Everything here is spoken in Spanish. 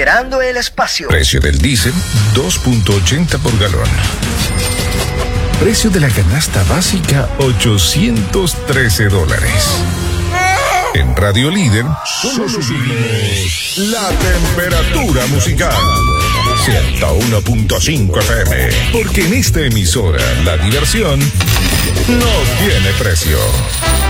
refrigerando el espacio. Precio del diésel, 2.80 por galón. Precio de la canasta básica, $813. En Radio Líder, solo subimos la temperatura musical. 101.5 FM. Porque en esta emisora, la diversión no tiene precio.